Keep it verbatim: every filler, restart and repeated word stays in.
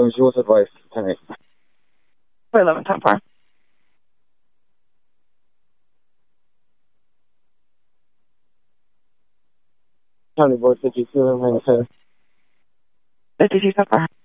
Williams, what's advice tonight? For eleven ten four. County Board fifty-two, I'm going to say. fifty-two ten four.